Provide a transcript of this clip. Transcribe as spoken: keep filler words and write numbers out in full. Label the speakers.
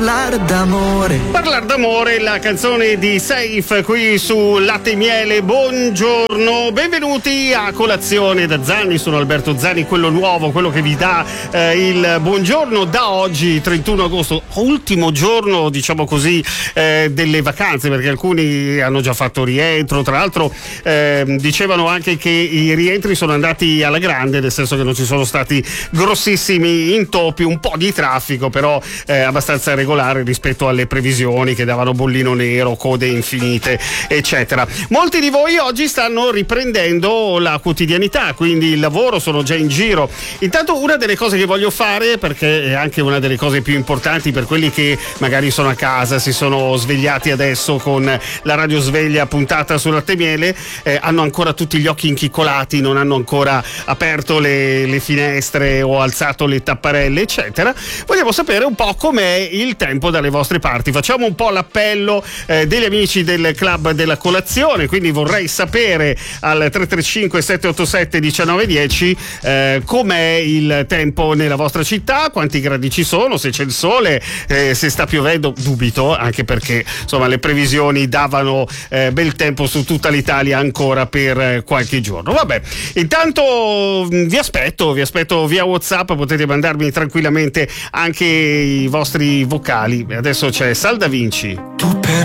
Speaker 1: Parlare d'amore.
Speaker 2: Parlare d'amore, la canzone di Safe qui su Latte e Miele. Buongiorno, benvenuti a colazione da Zanni. Sono Alberto Zanni, quello nuovo, quello che vi dà eh, il buongiorno da oggi, trentuno agosto, ultimo giorno, diciamo così, eh, delle vacanze, perché alcuni hanno già fatto rientro. Tra l'altro eh, dicevano anche che i rientri sono andati alla grande, nel senso che non ci sono stati grossissimi intoppi, un po' di traffico, però eh, abbastanza regolare rispetto alle previsioni che davano bollino nero, code infinite, eccetera. Molti di voi oggi stanno riprendendo la quotidianità, quindi il lavoro, sono già in giro. Intanto una delle cose che voglio fare, perché è anche una delle cose più importanti per quelli che magari sono a casa, si sono svegliati adesso con la radio sveglia puntata sul Latte e Miele, eh, hanno ancora tutti gli occhi inchiccolati, non hanno ancora aperto le, le finestre o alzato le tapparelle, eccetera. Vogliamo sapere un po' com'è il tempo dalle vostre parti. Facciamo un po' l'appello eh, degli amici del club della colazione, quindi vorrei sapere al tre tre cinque sette otto sette uno nove uno zero eh, com'è il tempo nella vostra città, quanti gradi ci sono, se c'è il sole, eh, se sta piovendo. Dubito, anche perché insomma le previsioni davano eh, bel tempo su tutta l'Italia ancora per eh, qualche giorno. Vabbè, intanto vi aspetto, vi aspetto via WhatsApp, potete mandarmi tranquillamente anche i vostri vocali. Adesso c'è Sal Da Vinci.
Speaker 1: Tu per